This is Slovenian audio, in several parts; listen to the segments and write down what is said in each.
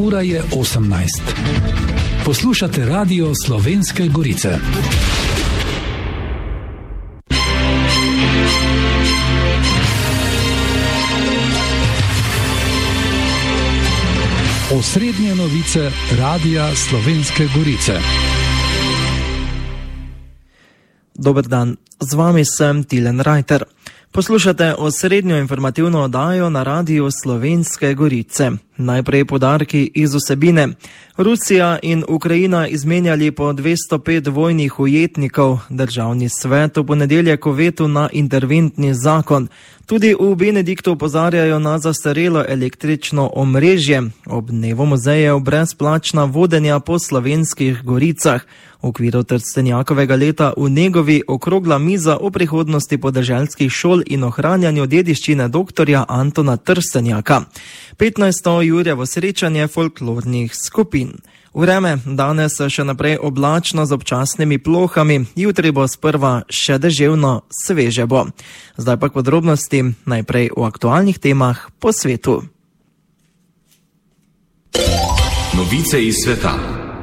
Ura je 18. Poslušate Radio Slovenske Gorice. Osrednje novice Radia Slovenske Gorice. Dober dan, z vami sem Tilen Rajter. Poslušate osrednjo informativno oddajo na Radiu Slovenske Gorice. Najprej poudarki iz vsebine. Rusija in Ukrajina izmenjali po 205 vojnih ujetnikov. Državni svet v ponedeljek o vetu na interventni zakon. Tudi v Benediktu opozarjajo na zastarelo električno omrežje. Ob dnevu muzejev brezplačna vodenja po slovenskih goricah. V okviru Trstenjakovega leta v Negovi okrogla miza o prihodnosti podeželskih šol in ohranjanju dediščine doktorja Antona Trstenjaka. 15. Jurjevo srečanje folklornih skupin. Vreme danes še naprej oblačno z občasnimi plohami, jutri bo sprva še deževno, sveže bo. Zdaj pa k podrobnosti, najprej o aktualnih temah po svetu. Novice iz sveta.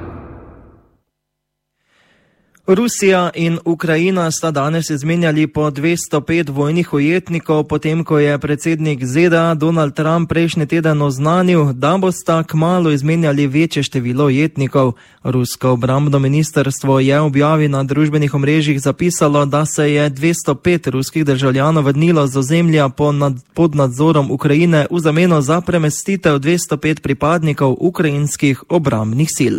Rusija in Ukrajina sta danes izmenjali po 205 vojnih ujetnikov, potem ko je predsednik ZDA Donald Trump prejšnji teden oznanil, da bosta kmalu izmenjali večje število ujetnikov. Rusko obrambno ministrstvo je v objavi na družbenih omrežjih zapisalo, da se je 205 ruskih državljanov vrnilo z ozemlja pod nadzorom Ukrajine v zameno za premestitev 205 pripadnikov ukrajinskih obrambnih sil.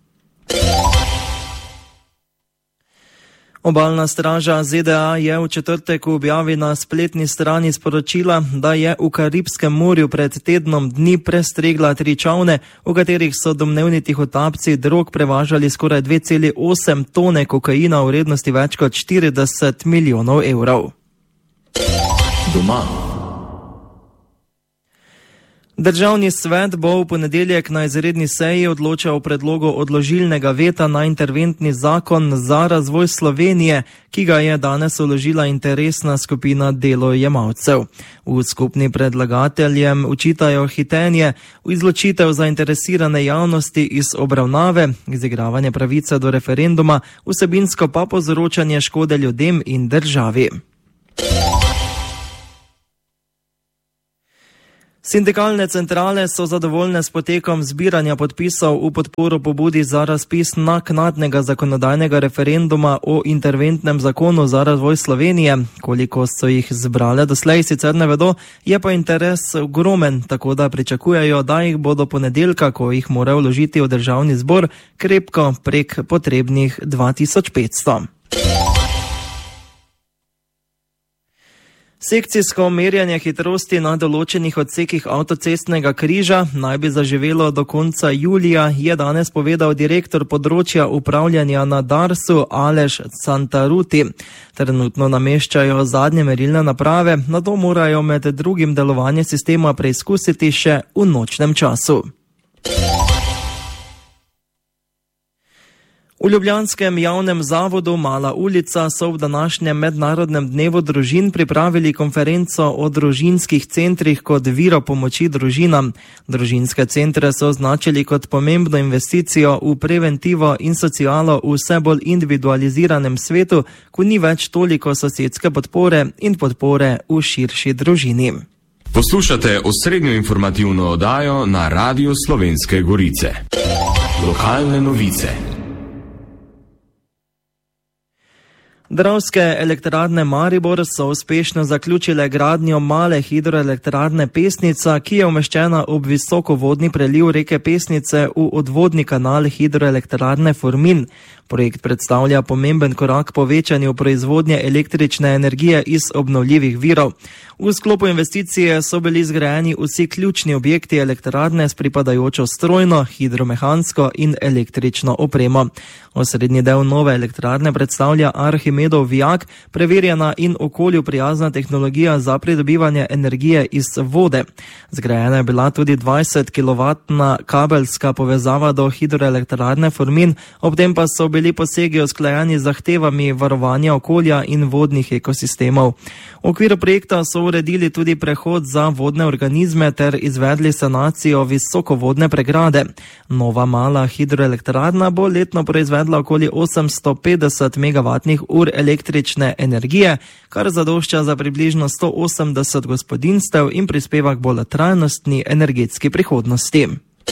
Obalna straža ZDA je v četrtek v objavi na spletni strani sporočila, da je v Karibskem morju pred tednom dni prestregla 3 čolne, v katerih so domnevni tihotapci drog prevažali skoraj 2,8 tone kokaina v vrednosti več kot 40 milijonov evrov. Doma. Državni svet bo v ponedeljek na izredni seji odločal o predlogu odložilnega veta na interventni zakon za razvoj Slovenije, ki ga je danes vložila interesna skupina delojemalcev. V skupni predlagateljem učitajo hitenje v izločitev zainteresirane javnosti iz obravnave, izigravanje pravice do referenduma, vsebinsko pa povzročanje škode ljudem in državi. Sindikalne centrale so zadovoljne s potekom zbiranja podpisov v podporo pobudi za razpis naknadnega zakonodajnega referenduma o interventnem zakonu za razvoj Slovenije. Koliko so jih zbrale doslej, sicer ne vedo, je pa interes ogromen, tako da pričakujejo, da jih bodo ponedeljka, ko jih morajo vložiti v državni zbor, krepko prek potrebnih 2500. Sekcijsko merjanje hitrosti na določenih odsekih avtocestnega križa naj bi zaživelo do konca julija, je danes povedal direktor področja upravljanja na Darsu Aleš Santaruti. Trenutno nameščajo zadnje merilne naprave, nato morajo med drugim delovanje sistema preizkusiti še v nočnem času. V ljubljanskem javnem zavodu Mala ulica so v današnjem mednarodnem dnevu družin pripravili konferenco o družinskih centrih kot viro pomoči družinam. Družinske centre so označili kot pomembno investicijo v preventivo in socialo v vse bolj individualiziranem svetu, ko ni več toliko sosedske podpore in podpore v širši družini. Poslušate osrednjo informativno oddajo na Radiu Slovenske Gorice. Lokalne novice. Dravske elektrarne Maribor so uspešno zaključile gradnjo male hidroelektrarne Pesnica, ki je umeščena ob visokovodni preliv reke Pesnice v odvodni kanal hidroelektrarne Formin. Projekt predstavlja pomemben korak povečanju proizvodnje električne energije iz obnovljivih virov. V sklopu investicije so bili zgrajeni vsi ključni objekti elektrarne s pripadajočo strojno, hidromehansko in električno opremo. Osrednji del nove elektrarne predstavlja Arhimedes Arhimedov vijak preverjena in okolju prijazna tehnologija za pridobivanje energije iz vode. Zgrajena je bila tudi 20 kW kabelska povezava do hidroelektrarne Formin, ob tem pa so bili posegi usklajeni z zahtevami varovanja okolja in vodnih ekosistemov. V okviru projekta so uredili tudi prehod za vodne organizme ter izvedli sanacijo visokovodne pregrade. Nova mala hidroelektrarna bo letno proizvedla okoli 850 MWh električne energije, kar zadošča za približno 180 gospodinjstev in prispeva k bolj trajnostni energetski prihodnosti.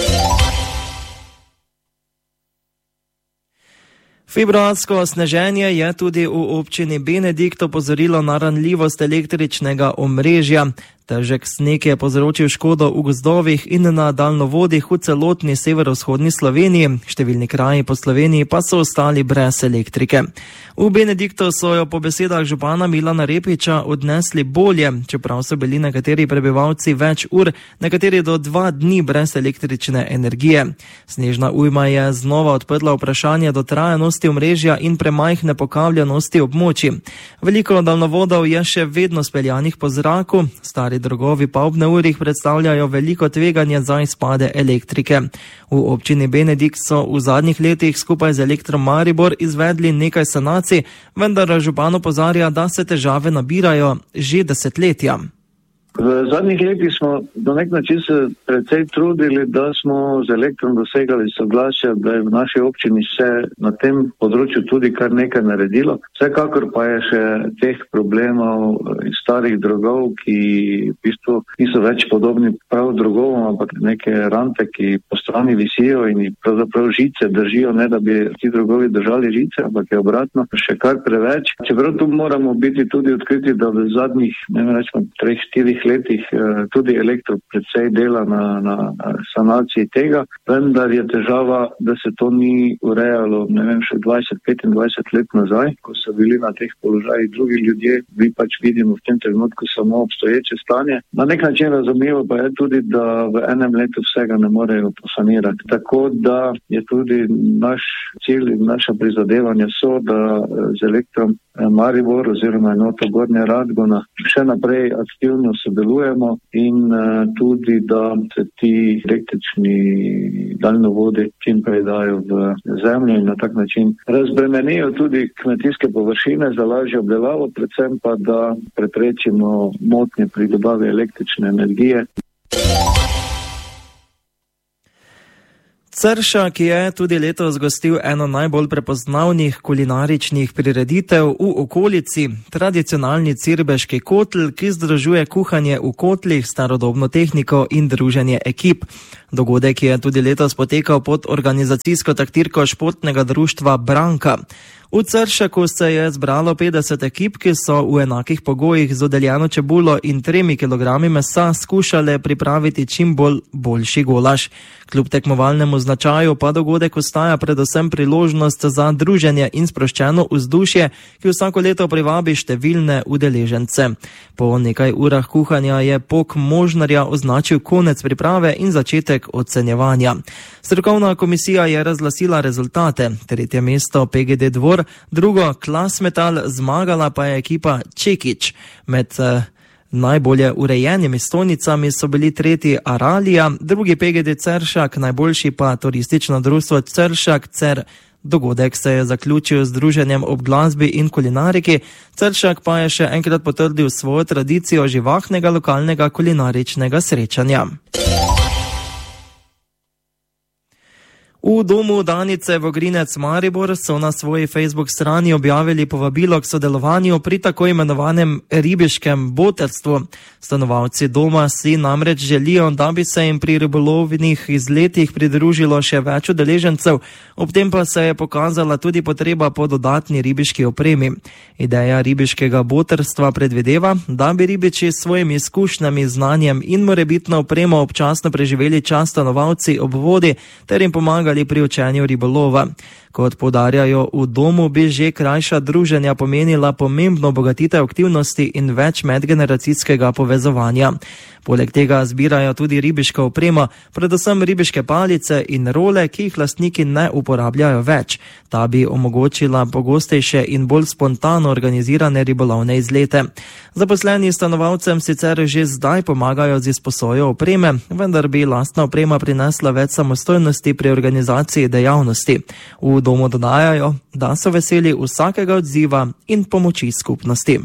Februarsko sneženje je tudi v občini Benedikt opozorilo na ranljivost električnega omrežja. Težek sneg je povzročil škodo v gozdovih in na daljnovodih v celotni severovzhodni Sloveniji. Številni kraji po Sloveniji pa so ostali brez elektrike. V Benediktu so jo po besedah župana Milana Repiča odnesli bolje, čeprav so bili nekateri prebivalci več ur, nekateri do 2 dni brez električne energije. Snežna ujma je znova odprla vprašanje dotrajanosti omrežja in premajhne pokavljanosti območij. Veliko daljnovodov je še vedno speljanih po zraku, stari drogovi pa ob neurjih predstavljajo veliko tveganje za izpade elektrike. V občini Benedikt so v zadnjih letih skupaj z Elektrom Maribor izvedli nekaj sanacij, vendar župan opozarja, da se težave nabirajo že desetletja. V zadnjih letih smo na nek način se precej trudili, da smo z Elektrom dosegali soglasje, da je v naši občini se na tem področju tudi kar nekaj naredilo. Vsekakor pa je še teh problemov iz starih drogov, ki v bistvu niso več podobni prav drogovom, ampak neke rante, ki po strani visijo in pravzaprav žice držijo, ne da bi ti drogovi držali žice, ampak je obratno še kar preveč. Čeprav tu moramo biti tudi odkriti, da v zadnjih, ne vem, rečemo 3-4 letih tudi Elektro predvsej dela na sanaciji tega, vendar je težava, da se to ni urejalo, ne vem, še 20-25 let nazaj, ko so bili na teh položajih drugi ljudje, mi pač vidimo v tem trenutku samo obstoječe stanje. Na nek način razumljivo pa je tudi, da v enem letu vsega ne morejo posanirati. Tako da je tudi naš cilj in naša prizadevanja so, da z Elektrom Maribor oziroma enoto Gornja Radgona še naprej aktivno sodelujemo in tudi, da se ti električni daljnovodi čim prej dajo v zemljo in na tak način razbremenijo tudi kmetijske površine za lažjo obdelavo, predvsem pa, da preprečimo motnje pri dobavi električne energije. Ceršak je tudi letos gostil eno najbolj prepoznavnih kulinaričnih prireditev v okolici, tradicionalni cirbeški kotl, ki združuje kuhanje v kotlih, starodobno tehniko in druženje ekip. Dogodek je tudi letos potekal pod organizacijsko taktirko športnega društva Branka. V Ceršaku se je zbralo 50 ekip, ki so v enakih pogojih z dodeljeno čebulo in 3 kilogrami mesa skušale pripraviti čim boljši golaž. Kljub tekmovalnemu značaju pa dogodek ostaja predvsem priložnost za druženje in sproščeno vzdušje, ki vsako leto privabi številne udeležence. Po nekaj urah kuhanja je pok možnarja označil konec priprave in začetek ocenjevanja. Strokovna komisija je razglasila rezultate. 3. mesto PGD Dvor, drugo Klasmetal, zmagala pa je ekipa Čekič. Med najbolje urejenimi stojnicami so bili 3. Aralija, drugi PGD Ceršak, najboljši pa turistično društvo Ceršak Cer. Dogodek se je zaključil z druženjem ob glasbi in kulinariki. Ceršak pa je še enkrat potrdil svojo tradicijo živahnega lokalnega kulinaričnega srečanja. V domu Danice Vogrinec Maribor so na svoji Facebook strani objavili povabilo k sodelovanju pri tako imenovanem ribiškem boterstvu. Stanovalci doma si namreč želijo, da bi se jim pri ribolovnih izletih pridružilo še več udeležencev, ob tem pa se je pokazala tudi potreba po dodatni ribiški opremi. Ideja ribiškega boterstva predvideva, da bi ribiči s svojimi izkušnjami, znanjem in morebitno opremo občasno preživeli čas stanovalci ob vodi ter jim pomagali pri učenju ribolova. Kot poudarjajo v domu, bi že krajša druženja pomenila pomembno obogatitev aktivnosti in več medgeneracijskega povezovanja. Poleg tega zbirajo tudi ribiško opremo, predvsem ribiške palice in role, ki jih lastniki ne uporabljajo več. Ta bi omogočila pogostejše in bolj spontano organizirane ribolovne izlete. Zaposleni stanovalcem sicer že zdaj pomagajo z izposojo opreme, vendar bi lastna oprema prinesla več samostojnosti pri organizaciji dejavnosti. V domu dodajajo, da so veseli vsakega odziva in pomoči skupnosti.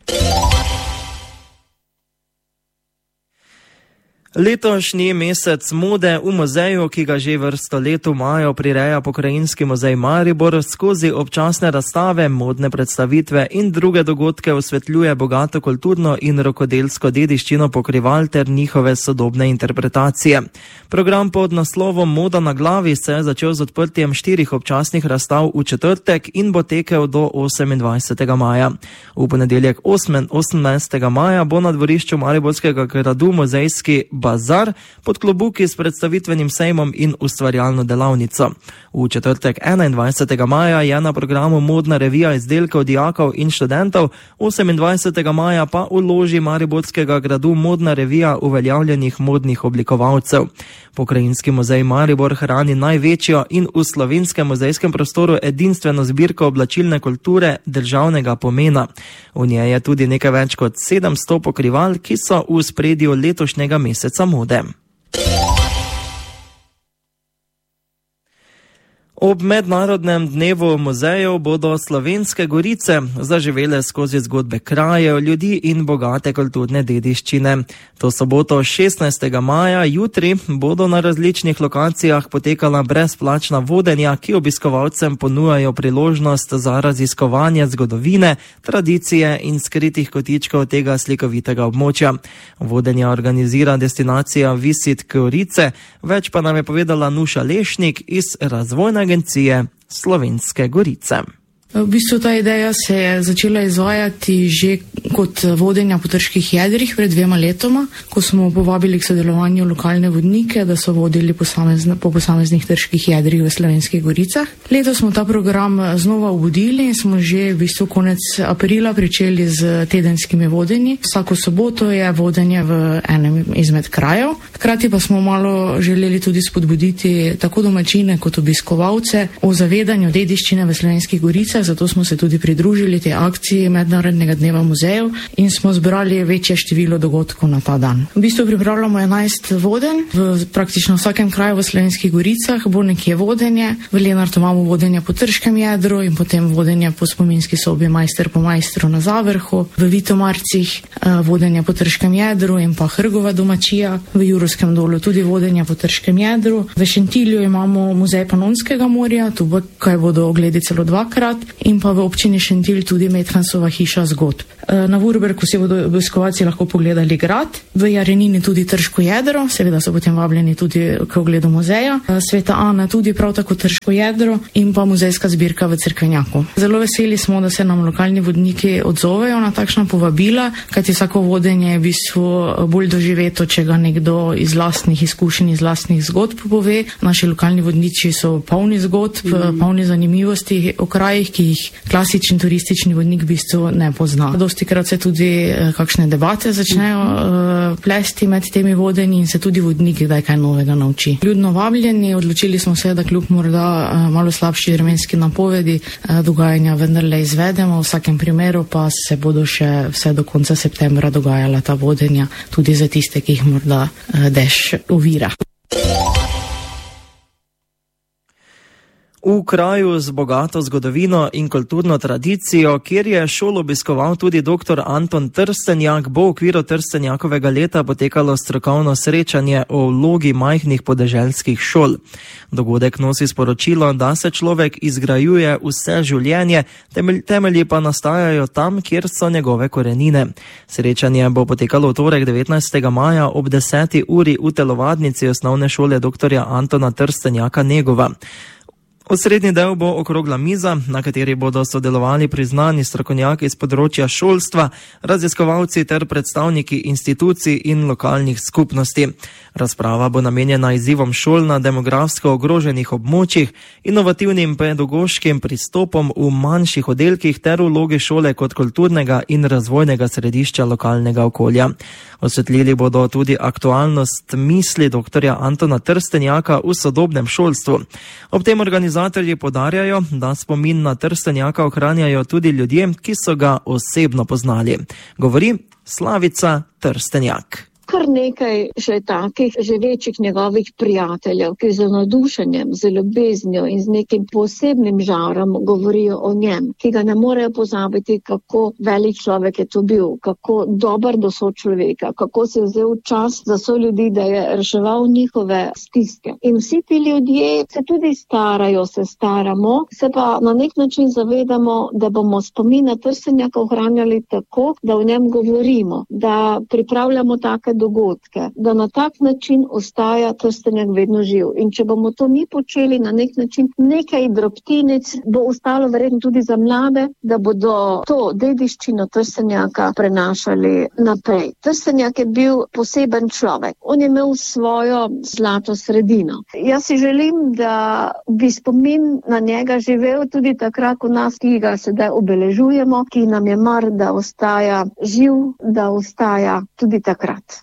Letošnji mesec mode v muzeju, ki ga že vrsto let v maju prireja Pokrajinski muzej Maribor, skozi občasne razstave, modne predstavitve in druge dogodke osvetljuje bogato kulturno in rokodelsko dediščino pokrival ter njihove sodobne interpretacije. Program pod naslovom Moda na glavi se je začel z odprtjem 4 občasnih razstav v četrtek in bo tekel do 28. maja. V ponedeljek 18. maja bo na dvorišču Mariborskega gradu muzejski bazar pod klobuki s predstavitvenim sejmom in ustvarjalno delavnico. V četrtek 21. maja je na programu modna revija izdelkov dijakov in študentov, 28. maja pa v loži Mariborskega gradu modna revija uveljavljenih modnih oblikovalcev. Pokrajinski muzej Maribor hrani največjo in v slovenskem muzejskem prostoru edinstveno zbirko oblačilne kulture državnega pomena. V njej je tudi nekaj več kot 700 pokrival, ki so v ospredju letošnjega meseca mode. Ob mednarodnem dnevu muzejev bodo Slovenske Gorice zaživele skozi zgodbe krajev, ljudi in bogate kulturne dediščine. To soboto 16. maja jutri bodo na različnih lokacijah potekala brezplačna vodenja, ki obiskovalcem ponujajo priložnost za raziskovanje zgodovine, tradicije in skritih kotičkov tega slikovitega območja. Vodenja organizira destinacija Visit Gorice, več pa nam je povedala Nuša Lešnik iz Razvojne agencije Slovenske Gorice. V bistvu ta ideja se je začela izvajati že kot vodenja po trških jedrih pred 2 letoma, ko smo povabili k sodelovanju lokalne vodnike, da so vodili po posameznih trških jedrih v Slovenskih Goricah. Letos smo ta program znova obudili in smo že v bistvu konec aprila pričeli z tedenskimi vodenji. Vsako soboto je vodenje v enem izmed krajev. Hkrati pa smo malo želeli tudi spodbuditi tako domačine kot obiskovalce o zavedanju dediščine v Slovenskih Goricah. Zato smo se tudi pridružili tej akciji Mednarodnega dneva muzejev in smo zbrali večje število dogodkov na ta dan. V bistvu pripravljamo 11 vodenj, v praktično vsakem kraju v Slovenskih Goricah bo nekje vodenje. V Lenartu imamo vodenje po trškem jedru in potem vodenje po spominski sobi Majster po majstru na Zavrhu, v Vitomarcih vodenje po trškem jedru in pa Hrgova domačija, v Jurovskem dolu tudi vodenje po trškem jedru. V Šentilju imamo muzej Panonskega morja, tu bodo ogledi celo 2-krat. In pa v občini Šentilj tudi Methansova hiša zgodb. Na Vurberku si bodo obiskovalci lahko pogledali grad, v Jarenini tudi trško jedro, seveda so potem vabljeni tudi k ogledu muzeja, Sveta Ana tudi prav tako trško jedro in pa muzejska zbirka v Cerkvenjaku. Zelo veseli smo, da se nam lokalni vodniki odzovejo na takšna povabila, kajti vsako vodenje je v bistvu bolj doživeto, če ga nekdo iz lastnih izkušenj, iz lastnih zgodb pove. Naši lokalni vodniči so polni zgodb, polni zanimivosti o krajih, ki jih klasični turistični vodnik v bistvu ne pozna. Dostikrat se tudi kakšne debate začnejo plesti med temi vodenji in se tudi vodnik kdaj kaj novega nauči. Ljudno vabljeni, odločili smo se, da kljub morda malo slabši vremenski napovedi dogajanja vendarle izvedemo, v vsakem primeru pa se bodo še vse do konca septembra dogajala ta vodenja, tudi za tiste, ki jih morda dež ovira. V kraju z bogato zgodovino in kulturno tradicijo, kjer je šolo obiskoval tudi dr. Anton Trstenjak, bo v okviru Trstenjakovega leta potekalo strokovno srečanje o vlogi majhnih podeželskih šol. Dogodek nosi sporočilo, da se človek izgrajuje vse življenje, temelji pa nastajajo tam, kjer so njegove korenine. Srečanje bo potekalo v torek 19. maja ob 10. uri v telovadnici osnovne šole dr. Antona Trstenjaka Negova. Osrednji del bo okrogla miza, na kateri bodo sodelovali priznani strokovnjaki z področja šolstva, raziskovalci ter predstavniki institucij in lokalnih skupnosti. Razprava bo namenjena izzivom šol na demografsko ogroženih območjih, inovativnim pedagoškim pristopom v manjših oddelkih ter vlogi šole kot kulturnega in razvojnega središča lokalnega okolja. Osvetlili bodo tudi aktualnost misli dr. Antona Trstenjaka v sodobnem šolstvu. Ob tem organizatorji poudarjajo, da spomin na Trstenjaka ohranjajo tudi ljudje, ki so ga osebno poznali. Govori Slavica Trstenjak. Kar nekaj še takih živečih njegovih prijateljev, ki z navdušenjem, z ljubeznijo in z nekim posebnim žarom govorijo o njem, ki ga ne morejo pozabiti, kako velik človek je to bil, kako dober do sočloveka, kako se je vzel čas za soljudi, da je reševal njihove stiske. In vsi ti ljudje se tudi starajo, se staramo, se pa na nek način zavedamo, da bomo spomin na Trstenjaka ohranjali tako, da o njem govorimo, da pripravljamo take dogodke, da na tak način ostaja Trstenjak vedno živ. In če bomo to mi počeli na nek način, nekaj drobtinic bo ostalo verjetno tudi za mlade, da bodo to dediščino Trstenjaka prenašali naprej. Trstenjak je bil poseben človek. On je imel svojo zlato sredino. Jaz si želim, da bi spomin na njega živel tudi takrat v nas, ki ga sedaj obeležujemo, ki nam je mar, da ostaja živ, da ostaja tudi takrat.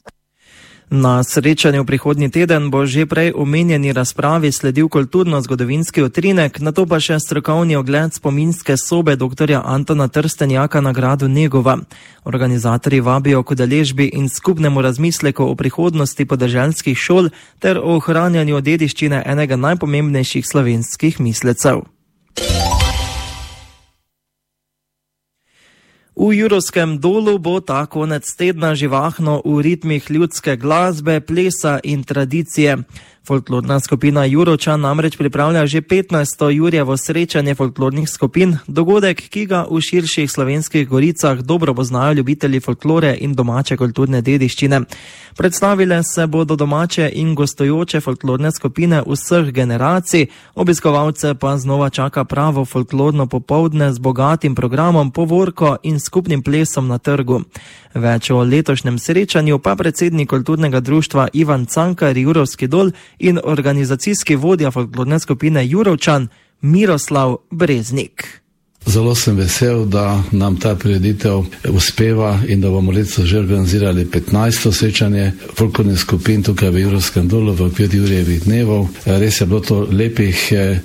Na srečanju prihodnji teden bo že prej omenjeni razpravi sledil kulturno-zgodovinski utrinek, nato pa še strokovni ogled spominske sobe dr. Antona Trstenjaka na gradu Negova. Organizatorji vabijo k udeležbi in skupnemu razmisleku o prihodnosti podeželskih šol ter o ohranjanju dediščine enega najpomembnejših slovenskih mislecev. V Jurovskem dolu bo ta konec tedna živahno v ritmih ljudske glasbe, plesa in tradicije. Folklorna skupina Juročan namreč pripravlja že 15. Jurjevo srečanje folklornih skupin, dogodek, ki ga v širših slovenskih goricah dobro poznajo ljubitelji folklore in domače kulturne dediščine. Predstavile se bodo domače in gostujoče folklorne skupine vseh generacij, obiskovalce pa znova čaka pravo folklorno popoldne z bogatim programom, povorko in skupnim plesom na trgu. Več o letošnjem srečanju pa predsednik kulturnega društva Ivan Cankar Jurovski dol in organizacijski vodja folklorne skupine Jurovčan Miroslav Breznik. Zelo sem vesel, da nam ta prireditev uspeva in da bomo letos že organizirali 15. srečanje folklornih skupin tukaj v Jurovskem dolu v okviru Jurjevih dnevov. Res je bilo to lepih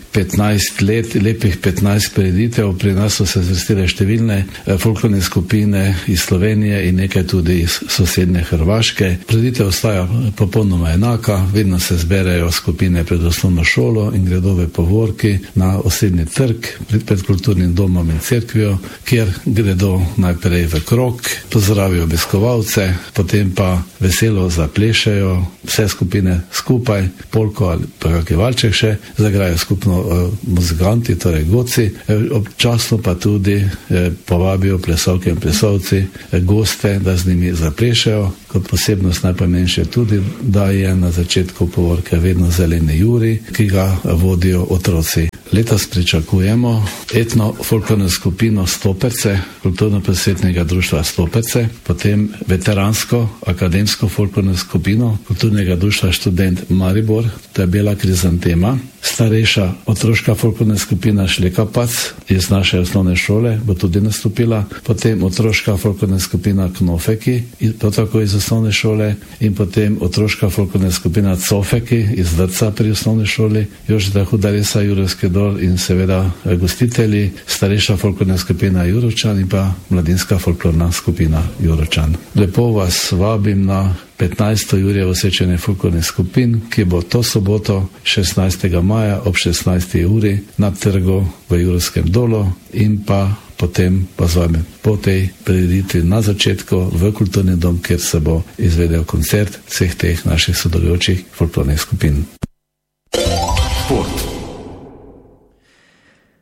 15 let, lepih 15 prireditev. Pri nas so se zvrstile številne folklorne skupine iz Slovenije in nekaj tudi iz sosednje Hrvaške. Prireditev ostaja popolnoma enaka, vedno se zberejo skupine pred osnovno šolo in gredo v povorki na osrednji trg pred kulturnim domom in cerkvijo, kjer gredo najprej v krog, pozdravijo obiskovalce, potem pa veselo zaplešejo vse skupine skupaj, polko ali pa kakšen valček še, zagrajo skupno muzikanti, torej godci, občasno pa tudi povabijo plesovke in plesovci, goste, da z njimi zaplešajo. Kot posebnost najpomembnejše tudi, da je na začetku povorke vedno zeleni juri, ki ga vodijo otroci. Letos pričakujemo etno-folklorno skupino Stoperce, kulturno-prosvetnega društva Stoperce, potem veteransko akademsko folklorno skupino kulturnega društva Študent Maribor, to je Bela krizantema, starejša otroška folklorna skupina Šlekapac iz naše osnovne šole bo tudi nastopila, potem otroška folklorna skupina Knofeki, to tako iz osnovne šole, in potem otroška folklorna skupina Cofeki iz vrtca pri osnovni šoli, Jožeta Hudaresa Jurovski dol in seveda gostitelji, starejša folklorna skupina Jurovčan in pa mladinska folklorna skupina Jurovčan. Lepo vas vabim na 15. Jurjevo srečanje folklornih skupin, ki bo to soboto 16. maja ob 16. uri na trgu v Jurovskem dolu in pa potem pa z vami po tej prireditvi na začetku v kulturni dom, kjer se bo izvedel koncert vseh teh naših sodelujočih folklornih skupin. Šport.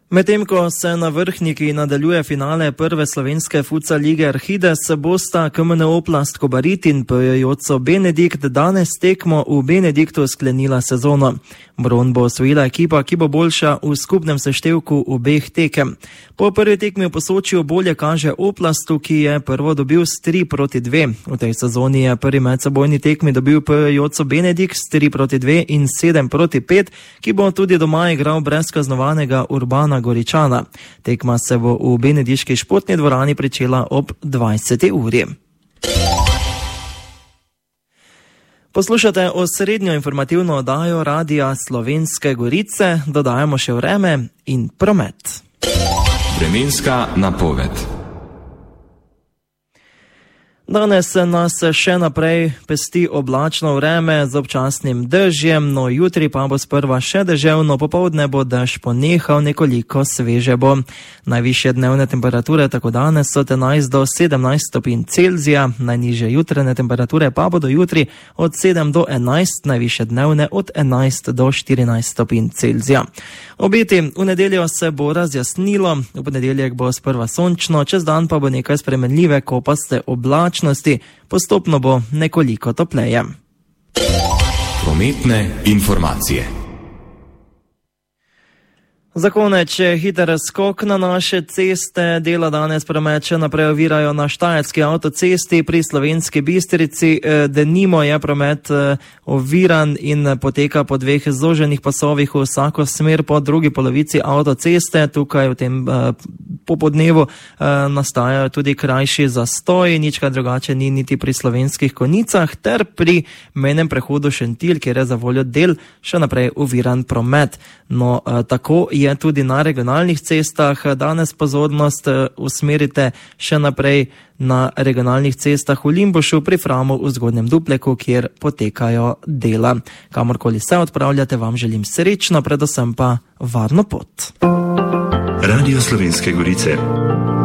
Medtem ko se na Vrhniki nadaljuje finale prve slovenske futsal lige Arhides, bosta KMN Oplast Kobarid in PJC Benedikt danes tekmo v Benediktu sklenila sezono. Bron bo osvojila ekipa, ki bo boljša v skupnem seštevku obeh tekem. Po prvi tekmi v Posočju bolje kaže Oplastu, ki je prvo dobil s 3-2. V tej sezoni je prvi medsebojni tekmi dobil PJC Benedikt s 3-2 in 7-5, ki bo tudi doma igral brez kaznovanega Urbana Goričana. Tekma se bo v benediški športni dvorani pričela ob 20. uri. Poslušate osrednjo informativno oddajo Radia Slovenske Gorice, dodajamo še vreme in promet. Vremenska napoved. Danes nas še naprej pesti oblačno vreme z občasnim dežjem, no jutri pa bo sprva še deževno, popoldne bo dež ponehal, nekoliko sveže bo. Najvišje dnevne temperature tako danes so 11 do 17 stopinj Celzija, najnižje jutranje temperature pa bodo jutri od 7 do 11, najvišje dnevne od 11 do 14 stopinj Celzija. Obeti, v nedeljo se bo razjasnilo, v ponedeljek bo sprva sončno, čez dan pa bo nekaj spremenljive kopaste oblačnosti, postopno bo nekoliko topleje. Prometne informacije. Za konec hiter skok na naše ceste. Dela danes promet še naprej ovirajo na Štajerski avtocesti pri Slovenski Bistrici. Denimo je promet oviran in poteka po dveh zoženih pasovih v vsako smer po drugi polovici avtoceste. Tukaj v tem popodnevu nastajajo tudi krajši zastoji, nič kaj drugače ni niti pri Slovenskih Konjicah ter pri mejnem prehodu Šentilj, kjer je za voljo del še naprej oviran promet. No, tako je tudi na regionalnih cestah. Danes pozornost usmerite še naprej na regionalnih cestah v Limbušu, pri Framu, v Zgodnjem Dupleku, kjer potekajo dela. Kamorkoli se odpravljate, vam želim srečno, predvsem pa varno pot. Radio Slovenske Gorice.